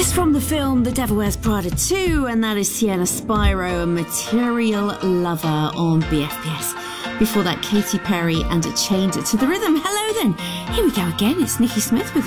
It's from the film The Devil Wears Prada 2, and that is Sienna Spyro and Material Lover on BFBS. Before that, Katy Perry and Change It to the Rhythm. Hello then, here we go again. It's Nikki Smith with